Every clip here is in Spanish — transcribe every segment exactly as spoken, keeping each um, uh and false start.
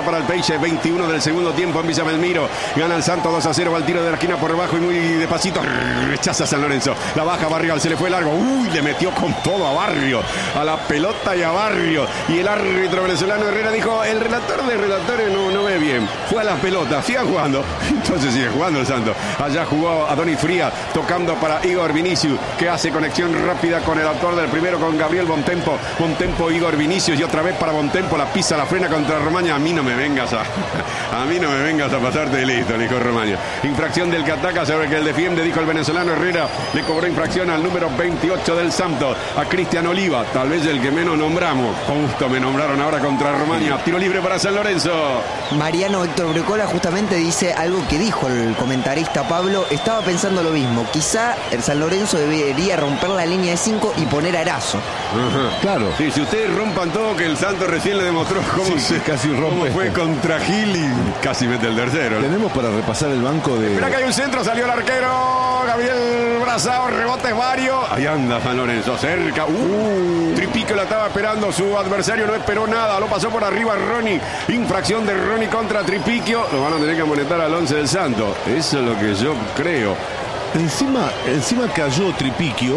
para el Peixe, veintiuno del segundo tiempo en Villa Belmiro. Gana el Santos dos a cero, va el tiro de la esquina por debajo y muy despacito rechaza San Lorenzo. La baja Barrial, se le fue largo. Uy, le metió con todo a Barrio, a la pelota y a Barrio. Y el árbitro venezolano Herrera dijo, el relator de relatores no, no ve bien. Fue a la pelota, sigan jugando. Entonces sigue jugando el Santos. Allá jugó Adonis Fría, tocando para Igor Vinicius, que hace conexión rápida con el autor del primero, con Gabriel Bontempo. Bontempo, Igor Vinicius, y otra vez para Bontempo, la pisa, la frena contra Romaña. A mí no me vengas a... A mí no me vengas a pasarte de listo, le dijo Romaña. Infracción del que ataca sobre el que el defiende, dijo el venezolano Herrera. Le cobró infracción al número veintiocho del Santos, a Cristian Oliva, tal vez el que menos nombramos. Justo me nombraron ahora contra Romaña. Tiro libre para San Lorenzo. Mariano Héctor Brecola justamente dice algo que dijo el comentarista Pablo. Estaba pensando lo mismo. Quizá el San Lorenzo debería romper la línea de cinco y poner a Erazo. Ajá. Claro. Sí, si ustedes rompan todo, que el Santos recién le demostró cómo, Sí, se, casi rompe. cómo fue contra Gil y casi mete el tercero. Tenemos para repasar el banco de... Mira que hay un centro, salió el arquero Gabriel Brazao, rebotes varios. Ahí anda San Lorenzo, cerca. Uh, uh. Tripico la estaba esperando, su adversario no esperó nada, lo pasó por arriba Ronnie. Infracción de Ronnie contra Tripiquio. Lo van a tener que amonestar al once del Santos. Eso es lo que yo creo. Encima, encima cayó Tripiquio.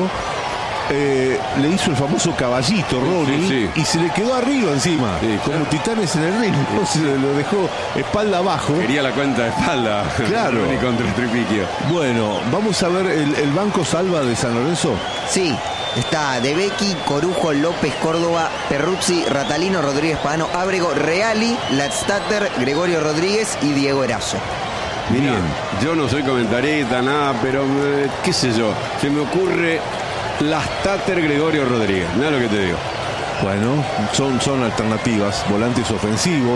Eh, le hizo el famoso caballito Ronnie, sí, sí. y se le quedó arriba encima, sí, como claro. titanes en el ring, ¿no? Se lo dejó espalda abajo. Quería la cuenta de espalda. Claro. Ronnie contra Tripiquio. Bueno, vamos a ver el, el banco salva de San Lorenzo. Sí, está De Becchi, Corujo, López, Córdoba, Perruzzi, Ratalino, Rodríguez Pagano, Ábrego, Reali, Latstatter, Gregorio Rodríguez y Diego Erazo. Mirá, Bien. yo no soy comentarista, nada, pero eh, qué sé yo, se me ocurre Latstatter, Gregorio Rodríguez. Mira lo que te digo. Bueno, son, son alternativas, volantes ofensivos.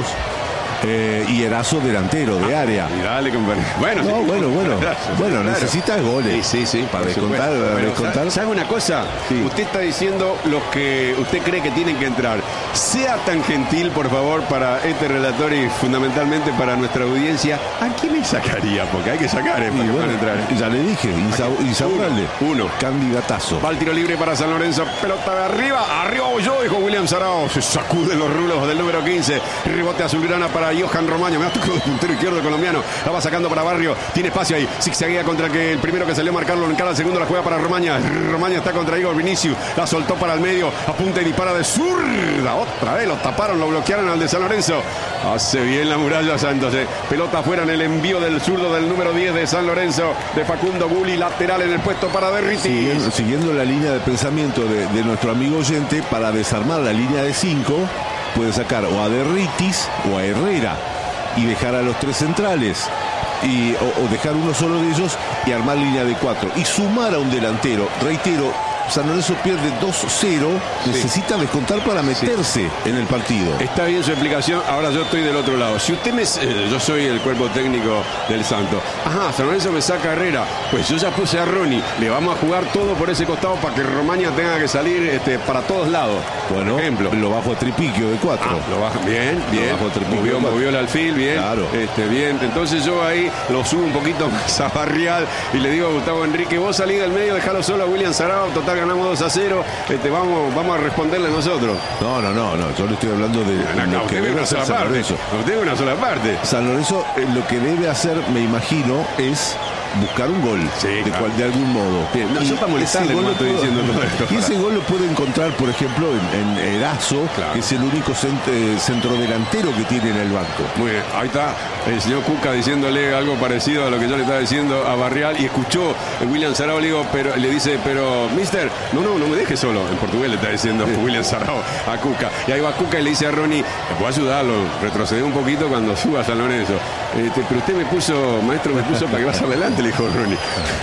Eh, y Erazo delantero de área. Y dale, compadre. Bueno, No, sí, bueno, bueno. claro, Bueno, claro. necesitas goles. Sí, sí, sí. Para por descontar, supuesto. para Pero, descontar. ¿sabe una cosa? Sí. Usted está diciendo los que usted cree que tienen que entrar. Sea tan gentil, por favor, para este relator y fundamentalmente para nuestra audiencia. ¿A quién le sacaría? Porque hay que sacar eh, para, Y que bueno, puedan entrar. eh. ya le dije, Isa- Isaurralde. Uno, uno. Candidatazo. Va el tiro libre para San Lorenzo. Pelota de arriba. Arriba yo, dijo William Sarao. Se sacude los rulos del número quince. Rebote azulgrana para Johan Romaño. Me ha tocado el puntero izquierdo colombiano. La va sacando para Barrio. Tiene espacio ahí. Zigzaguea contra que el primero que salió a marcarlo. En cara al segundo la juega para Romaña. Romaña está contra Igor Vinicius. La soltó para el medio. Apunta y dispara de zurda. Otra vez lo taparon, lo bloquearon al de San Lorenzo. Hace bien la muralla Santos. Eh. Pelota afuera en el envío del zurdo del número diez de San Lorenzo. De Facundo Gulli. Lateral en el puesto para Derritis. Siguiendo, siguiendo la línea de pensamiento de, de nuestro amigo oyente, para desarmar la línea de cinco, puede sacar o a Derritis o a Herrera y dejar a los tres centrales. Y, o, o dejar uno solo de ellos y armar línea de cuatro. Y sumar a un delantero. Reitero, San Lorenzo pierde dos cero, Sí. necesita descontar para meterse sí. en el partido. Está bien su explicación, ahora yo estoy del otro lado. Si usted me... Eh, yo soy el cuerpo técnico del Santo. Ajá, San Lorenzo me saca a Herrera. Pues yo ya puse a Ronnie. Le vamos a jugar todo por ese costado para que Romaña tenga que salir este, para todos lados. Bueno, por ejemplo. lo bajo a Tripiquio de cuatro. Ah, lo baja bien, bien. Lo bajo a Tripiquio Movió, de cuatro. movió el alfil, bien. Claro. Este, bien. Entonces yo ahí lo subo un poquito más a Barrial y le digo a Gustavo Enrique, vos salí del medio, dejalo solo a William Sarao. Total, ganamos dos a cero. Este, vamos, vamos a responderle nosotros. No, no, no, no, yo le estoy hablando de No, lo no, que usted ve debe una hacer sola San parte. Lorenzo. Usted ve una sola parte. San Lorenzo eh, lo que debe hacer, me imagino, es buscar un gol Sí, de, claro. cual, de algún modo. Bien, no, Y yo para molestarle ese gol no lo estoy puedo- diciendo todo esto. Y ese gol lo puede encontrar, por ejemplo, en, en Erazo, Claro. que es el único cent- eh, centrodelantero que tiene en el banco. Muy bien, ahí está el señor Cuca diciéndole algo parecido a lo que yo le estaba diciendo a Barrial, y escuchó William Sarao, le, digo, pero, le dice, pero mister, no, no, no me deje solo. En portugués le está diciendo William Sarao a Cuca. Y ahí va Cuca y le dice a Ronnie, puedo ayudarlo, retroceder un poquito cuando suba a San Lorenzo. Este, pero usted me puso, maestro, me puso para que vaya adelante, le dijo Ronnie.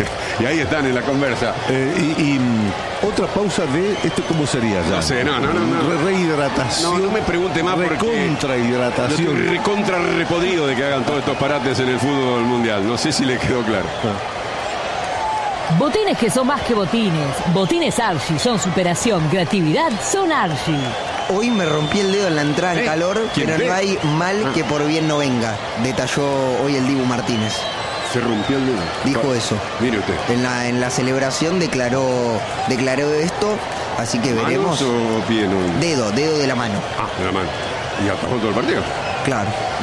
Y ahí están en la conversa. Eh, y y, mm, otra pausa de esto, ¿cómo sería ya? No sé, no, no, no, no. Re- rehidratación. No, no me pregunte más porque yo Recontrahidratación. estoy recontra repodrido de que hagan todos estos parates en el fútbol mundial. No sé si le quedó claro. Botines que son más que botines. Botines Archie son superación, creatividad, son Archie. Hoy me rompí el dedo en la entrada en ¿Eh? calor, ¿Quién pero ve? no hay mal que por bien no venga, detalló hoy el Dibu Martínez. Se rompió el dedo. Dijo eso. Mire usted. En la, en la celebración declaró, declaró esto, así que veremos. ¿Manos o pie? No? Dedo, dedo de la mano. Ah, de la mano. Y atajó todo el partido. Claro.